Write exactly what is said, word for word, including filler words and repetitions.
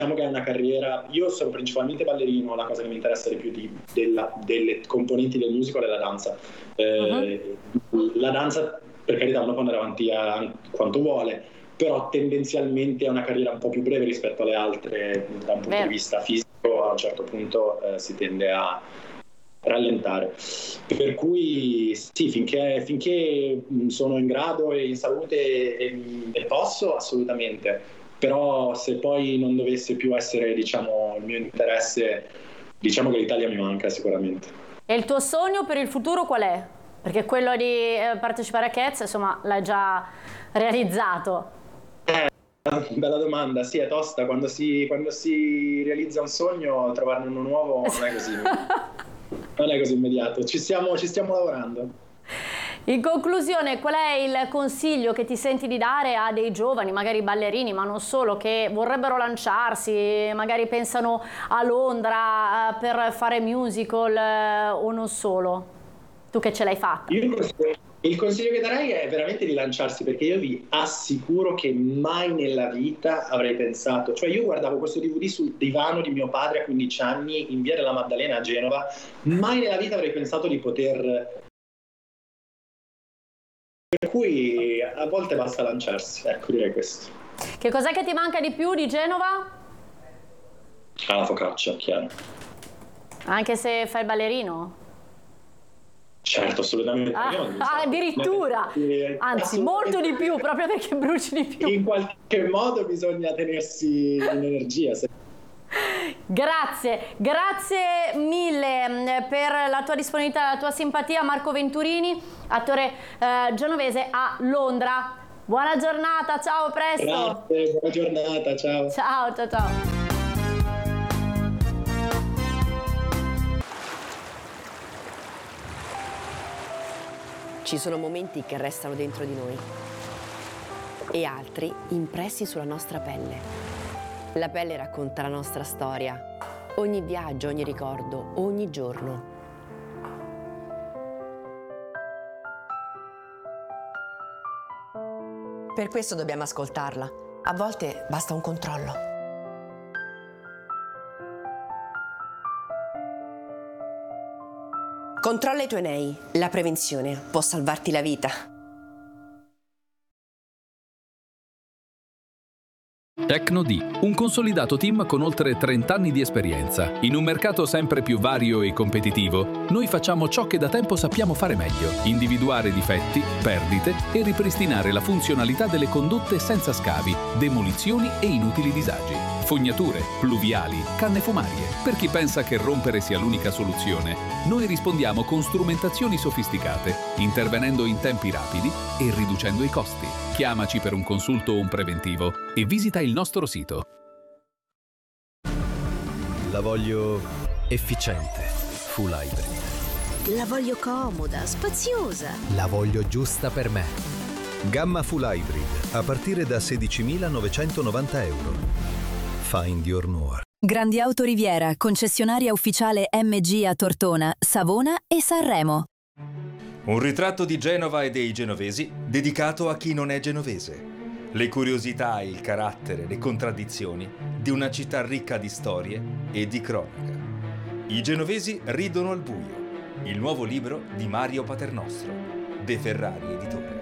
diciamo che è una carriera, io sono principalmente ballerino, la cosa che mi interessa di più di, della, delle componenti del musical è la danza. Eh, uh-huh. La danza, per carità, uno può andare avanti a quanto vuole, però tendenzialmente è una carriera un po' più breve rispetto alle altre da un punto Beh. di vista fisico. A un certo punto eh, si tende a rallentare, per cui sì, finché, finché sono in grado e in salute e, e posso, assolutamente, però se poi non dovesse più essere, diciamo, il mio interesse, diciamo che l'Italia mi manca sicuramente. E il tuo sogno per il futuro qual è? Perché quello di eh, partecipare a Cats, insomma, l'hai già realizzato. Eh, bella domanda, sì, è tosta, quando si, quando si realizza un sogno, trovarne uno nuovo non è così. Non è così immediato, ci stiamo, ci stiamo lavorando. In conclusione, qual è il consiglio che ti senti di dare a dei giovani, magari ballerini, ma non solo, che vorrebbero lanciarsi, magari pensano a Londra eh, per fare musical eh, o non solo? Tu che ce l'hai fatta? Io il consiglio, il consiglio che darei è veramente di lanciarsi, perché io vi assicuro che mai nella vita avrei pensato, cioè io guardavo questo D V D sul divano di mio padre a quindici anni in via della Maddalena a Genova, mai nella vita avrei pensato di poter... Per cui a volte basta lanciarsi, ecco, direi questo. Che cos'è che ti manca di più di Genova? Ah, la focaccia, chiaro. Anche se fai il ballerino? Certo, assolutamente. Ah, ah, addirittura, anzi molto di più, proprio perché bruci di più. In qualche modo bisogna tenersi in energia. Grazie, grazie mille per la tua disponibilità, la tua simpatia, Marco Venturini, attore eh, genovese a Londra. Buona giornata, ciao, a presto. Grazie, buona giornata, ciao. Ciao, ciao, ciao. Ci sono momenti che restano dentro di noi e altri impressi sulla nostra pelle. La pelle racconta la nostra storia, ogni viaggio, ogni ricordo, ogni giorno. Per questo dobbiamo ascoltarla. A volte basta un controllo. Controlla i tuoi nei. La prevenzione può salvarti la vita. Tecno-D, un consolidato team con oltre trenta anni di esperienza. In un mercato sempre più vario e competitivo, noi facciamo ciò che da tempo sappiamo fare meglio: individuare difetti, perdite e ripristinare la funzionalità delle condotte senza scavi, demolizioni e inutili disagi. Fognature, pluviali, canne fumarie. Per chi pensa che rompere sia l'unica soluzione, noi rispondiamo con strumentazioni sofisticate, intervenendo in tempi rapidi e riducendo i costi. Chiamaci per un consulto o un preventivo e visita il nostro sito. La voglio efficiente, full hybrid. La voglio comoda, spaziosa. La voglio giusta per me. Gamma full hybrid a partire da sedicimilanovecentonovanta euro. Find your more. Grandi Auto Riviera, concessionaria ufficiale M G a Tortona, Savona e Sanremo. Un ritratto di Genova e dei genovesi dedicato a chi non è genovese. Le curiosità, il carattere, le contraddizioni di una città ricca di storie e di cronaca. I genovesi ridono al buio. Il nuovo libro di Mario Paternostro, De Ferrari Editore.